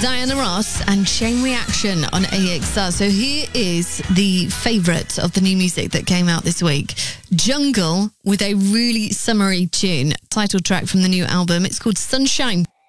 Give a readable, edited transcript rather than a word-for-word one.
Diana Ross and Chain Reaction on AXR. So here is the favourite of the new music that came out this week. Jungle with a really summery tune. Title track from the new album. It's called Sunshine.